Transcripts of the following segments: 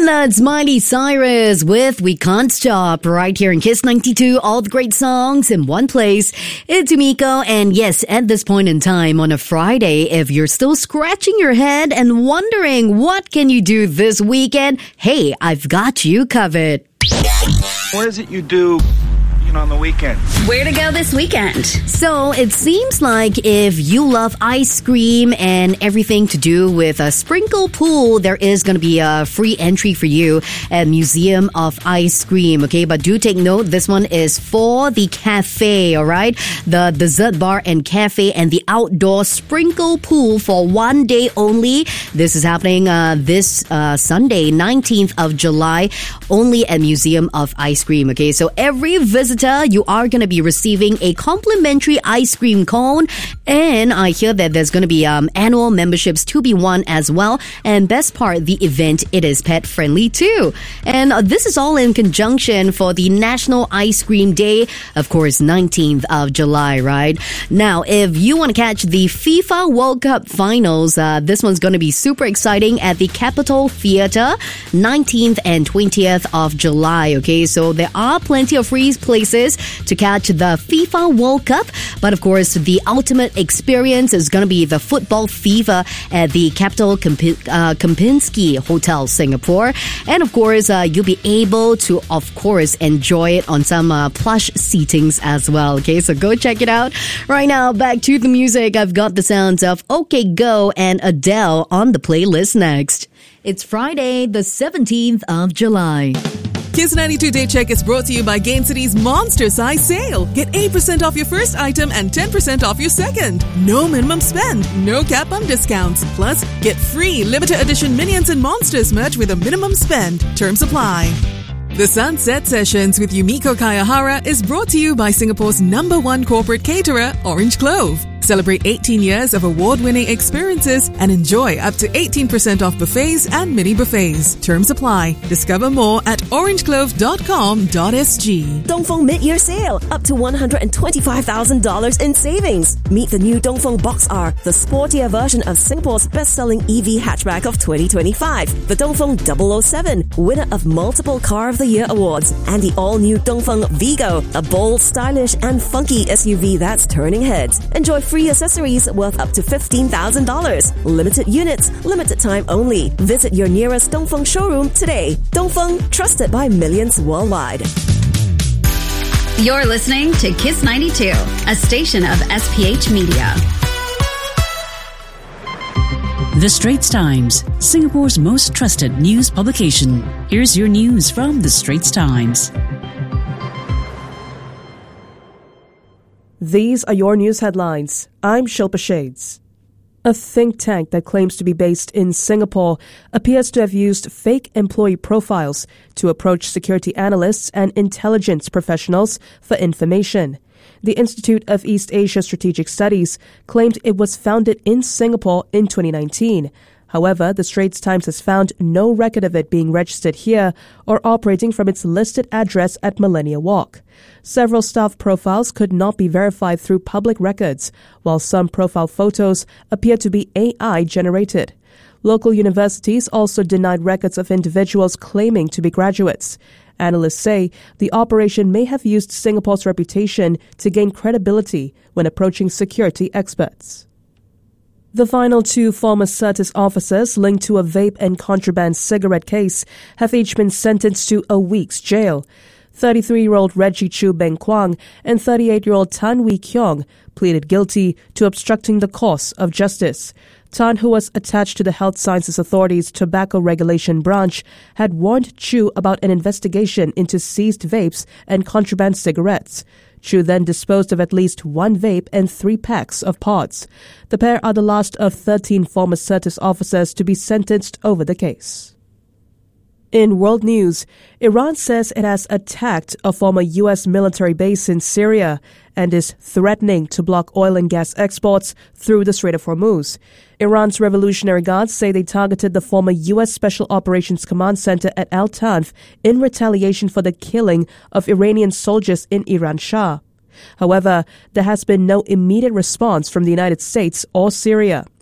That's Miley Cyrus with We Can't Stop right here in Kiss 92. All the great songs in one place. It's Umiko, and yes, at this point in time on a Friday, if you're still scratching your head and wondering what can you do this weekend, hey, I've got you covered. What is it you do on the weekend? Where to go this weekend? So it seems like if you love ice cream and everything to do with a sprinkle pool, there is going to be a free entry for you at Museum of Ice Cream. Okay, but do take note, this one is for the cafe, all right? The dessert bar and cafe and the outdoor sprinkle pool for 1 day only. This is happening this Sunday, 19th of July, only at Museum of Ice Cream. Okay, so every visitor, you are going to be receiving a complimentary ice cream cone, and I hear that there's going to be annual memberships to be won as well. And best part, the event, it is pet friendly too. And this is all in conjunction for the National Ice Cream Day, of course, 19th of July, right? Now, if you want to catch the FIFA World Cup finals, this one's going to be super exciting at the Capitol Theatre, 19th and 20th of July. Okay, so there are plenty of free places to catch the FIFA World Cup, but of course the ultimate experience is going to be the football fever at the Capitol Kempinski Hotel, Singapore, and of course you'll be able to of course enjoy it on some plush seatings as well. Okay, so go check it out. Right now, back to the music. I've got the sounds of OK Go and Adele on the playlist next. It's Friday, the 17th of July. Kiss 92 Day Check is brought to you by Gain City's Monster Size Sale. Get 8% off your first item and 10% off your second. No minimum spend, no cap on discounts. Plus, get free limited edition Minions and Monsters merch with a minimum spend. Terms apply. The Sunset Sessions with Yumiko Kayahara is brought to you by Singapore's #1 corporate caterer, Orange Clove. Celebrate 18 years of award-winning experiences and enjoy up to 18% off buffets and mini buffets. Terms apply. Discover more at orangeclove.com.sg. Dongfeng mid-year sale, up to $125,000 in savings. Meet the new Dongfeng Box R, the sportier version of Singapore's best-selling EV hatchback of 2025. The Dongfeng 007, winner of multiple Car of the Year awards. And the all-new Dongfeng Vigo, a bold, stylish and funky SUV that's turning heads. Enjoy free accessories worth up to $15,000. Limited units, limited time only. Visit your nearest Dongfeng showroom today. Dongfeng, trusted by millions worldwide. You're listening to Kiss 92, a station of SPH Media. The Straits Times, Singapore's most trusted news publication. Here's your news from The Straits Times. These are your news headlines. I'm Shilpa Shades. A think tank that claims to be based in Singapore appears to have used fake employee profiles to approach security analysts and intelligence professionals for information. The Institute of East Asia Strategic Studies claimed it was founded in Singapore in 2019. However, the Straits Times has found no record of it being registered here or operating from its listed address at Millenia Walk. Several staff profiles could not be verified through public records, while some profile photos appear to be AI generated. Local universities also denied records of individuals claiming to be graduates. Analysts say the operation may have used Singapore's reputation to gain credibility when approaching security experts. The final two former Certis officers linked to a vape and contraband cigarette case have each been sentenced to a week's jail. 33-year-old Reggie Chu Beng Kwang and 38-year-old Tan Wee Kyong pleaded guilty to obstructing the course of justice. Tan, who was attached to the Health Sciences Authority's Tobacco Regulation Branch, had warned Chu about an investigation into seized vapes and contraband cigarettes. Chu then disposed of at least one vape and 3 packs of pods. The pair are the last of 13 former Certis officers to be sentenced over the case. In world news, Iran says it has attacked a former U.S. military base in Syria and is threatening to block oil and gas exports through the Strait of Hormuz. Iran's Revolutionary Guards say they targeted the former U.S. Special Operations Command Center at Al Tanf in retaliation for the killing of Iranian soldiers in Iran Shah. However, there has been no immediate response from the United States or Syria.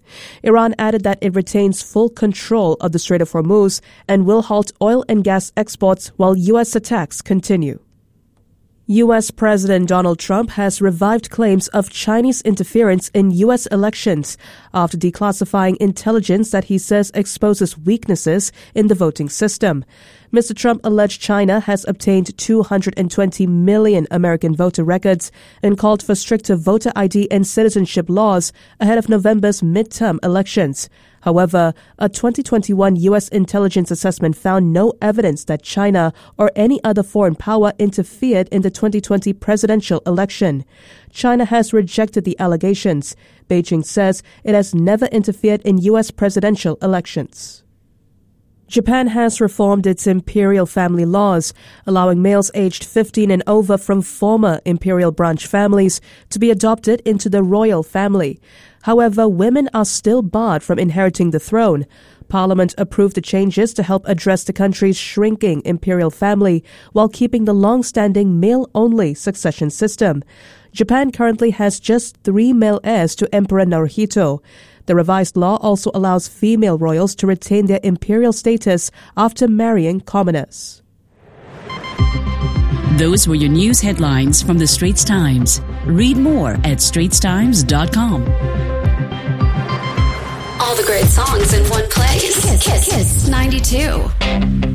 Iran added that it retains full control of the Strait of Hormuz and will halt oil and gas exports while U.S. attacks continue. U.S. President Donald Trump has revived claims of Chinese interference in U.S. elections after declassifying intelligence that he says exposes weaknesses in the voting system. Mr. Trump alleged China has obtained 220 million American voter records and called for stricter voter ID and citizenship laws ahead of November's midterm elections. However, a 2021 U.S. intelligence assessment found no evidence that China or any other foreign power interfered in the 2020 presidential election. China has rejected the allegations. Beijing says it has never interfered in U.S. presidential elections. Japan has reformed its imperial family laws, allowing males aged 15 and over from former imperial branch families to be adopted into the royal family. However, women are still barred from inheriting the throne. Parliament approved the changes to help address the country's shrinking imperial family while keeping the long-standing male-only succession system. Japan currently has just 3 male heirs to Emperor Naruhito. The revised law also allows female royals to retain their imperial status after marrying commoners. Those were your news headlines from the Straits Times. Read more at straitstimes.com. All the great songs in one place. Kiss 92.